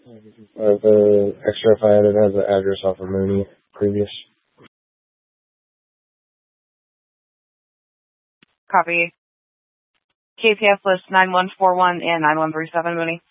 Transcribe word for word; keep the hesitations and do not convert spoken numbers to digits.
Uh, the extra if I added has the address off of Mooney previous. Copy. K P F list nine one four one and nine one three seven, Mooney.